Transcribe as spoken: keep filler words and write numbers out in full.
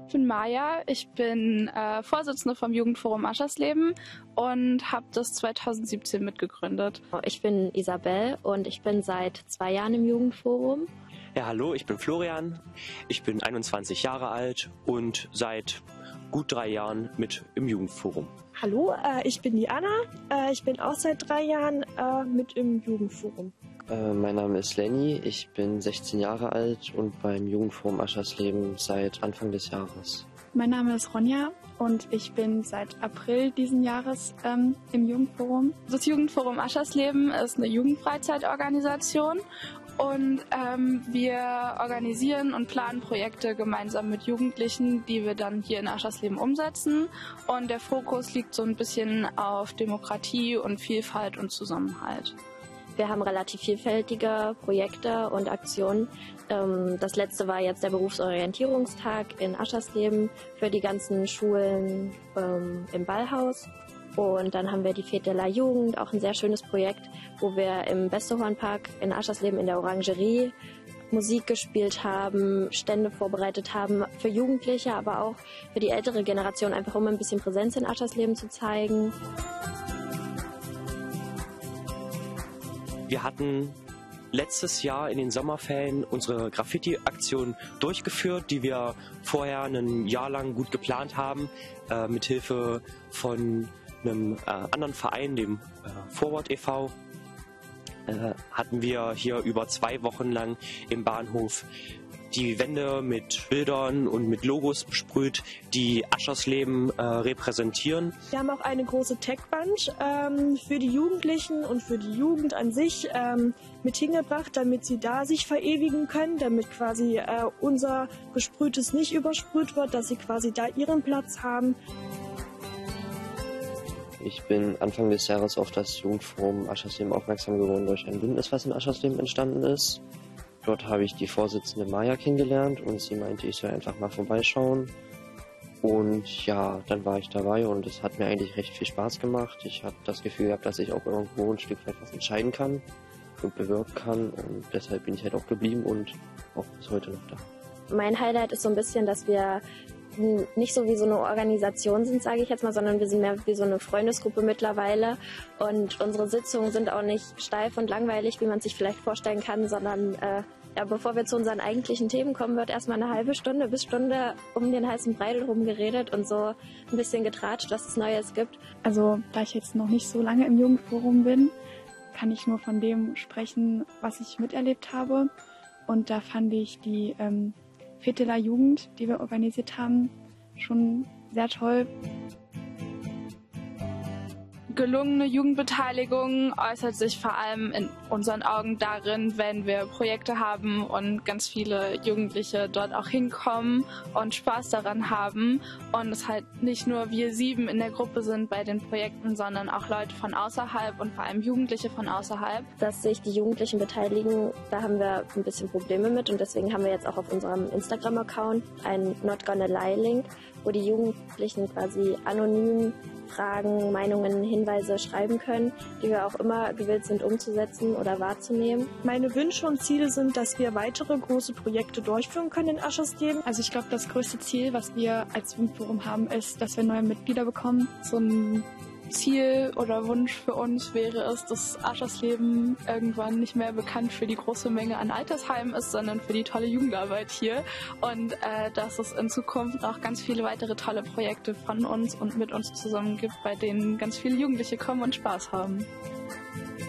bin Maja, ich bin äh, Vorsitzende vom Jugendforum Aschersleben und habe das zweitausendsiebzehn mitgegründet. Ich bin Isabel und ich bin seit zwei Jahren im Jugendforum. Ja, hallo, ich bin Florian, ich bin einundzwanzig Jahre alt und seit gut drei Jahren mit im Jugendforum. Hallo, äh, ich bin die Anna, äh, ich bin auch seit drei Jahren äh, mit im Jugendforum. Äh, mein Name ist Lenny, ich bin sechzehn Jahre alt und beim Jugendforum Aschersleben seit Anfang des Jahres. Mein Name ist Ronja und ich bin seit April diesen Jahres ähm, im Jugendforum. Das Jugendforum Aschersleben ist eine Jugendfreizeitorganisation und ähm, wir organisieren und planen Projekte gemeinsam mit Jugendlichen, die wir dann hier in Aschersleben umsetzen. Und der Fokus liegt so ein bisschen auf Demokratie und Vielfalt und Zusammenhalt. Wir haben relativ vielfältige Projekte und Aktionen. Das letzte war jetzt der Berufsorientierungstag in Aschersleben für die ganzen Schulen im Ballhaus. Und dann haben wir die Fete la Jugend, auch ein sehr schönes Projekt, wo wir im Westerhornpark in Aschersleben in der Orangerie Musik gespielt haben, Stände vorbereitet haben für Jugendliche, aber auch für die ältere Generation, einfach um ein bisschen Präsenz in Aschersleben zu zeigen. Wir hatten letztes Jahr in den Sommerferien unsere Graffiti-Aktion durchgeführt, die wir vorher ein Jahr lang gut geplant haben, äh, mit Hilfe von einem äh, anderen Verein, dem äh, Forward e V, äh, hatten wir hier über zwei Wochen lang im Bahnhof die Wände mit Bildern und mit Logos besprüht, die Aschersleben äh, repräsentieren. Wir haben auch eine große Tech-Bunch ähm, für die Jugendlichen und für die Jugend an sich ähm, mit hingebracht, damit sie da sich verewigen können, damit quasi äh, unser Gesprühtes nicht übersprüht wird, dass sie quasi da ihren Platz haben. Ich bin Anfang des Jahres auf das Jugendforum Aschersleben aufmerksam geworden durch ein Bündnis, was in Aschersleben entstanden ist. Dort habe ich die Vorsitzende Maja kennengelernt und sie meinte, ich soll einfach mal vorbeischauen. Und ja, dann war ich dabei und es hat mir eigentlich recht viel Spaß gemacht. Ich habe das Gefühl gehabt, dass ich auch irgendwo ein Stück weit was entscheiden kann und bewirken kann. Und deshalb bin ich halt auch geblieben und auch bis heute noch da. Mein Highlight ist so ein bisschen, dass wir nicht so wie so eine Organisation sind, sage ich jetzt mal, sondern wir sind mehr wie so eine Freundesgruppe mittlerweile und unsere Sitzungen sind auch nicht steif und langweilig, wie man sich vielleicht vorstellen kann, sondern äh, ja, bevor wir zu unseren eigentlichen Themen kommen, wird erstmal eine halbe Stunde bis Stunde um den heißen Brei drum geredet und so ein bisschen getratscht, was es Neues gibt. Also da ich jetzt noch nicht so lange im Jugendforum bin, kann ich nur von dem sprechen, was ich miterlebt habe, und da fand ich die ähm, Fete la Jugend, die wir organisiert haben, schon sehr toll. Gelungene Jugendbeteiligung äußert sich vor allem in unseren Augen darin, wenn wir Projekte haben und ganz viele Jugendliche dort auch hinkommen und Spaß daran haben und es halt nicht nur wir sieben in der Gruppe sind bei den Projekten, sondern auch Leute von außerhalb und vor allem Jugendliche von außerhalb. Dass sich die Jugendlichen beteiligen, da haben wir ein bisschen Probleme mit und deswegen haben wir jetzt auch auf unserem Instagram-Account einen Not Gonna Lie-Link, wo die Jugendlichen quasi anonym Fragen, Meinungen, Hinweise schreiben können, die wir auch immer gewillt sind umzusetzen oder wahrzunehmen. Meine Wünsche und Ziele sind, dass wir weitere große Projekte durchführen können in Aschersleben. Also ich glaube, das größte Ziel, was wir als Jugendforum haben, ist, dass wir neue Mitglieder bekommen. So ein Ziel oder Wunsch für uns wäre es, dass Aschersleben irgendwann nicht mehr bekannt für die große Menge an Altersheimen ist, sondern für die tolle Jugendarbeit hier und äh, dass es in Zukunft auch ganz viele weitere tolle Projekte von uns und mit uns zusammen gibt, bei denen ganz viele Jugendliche kommen und Spaß haben.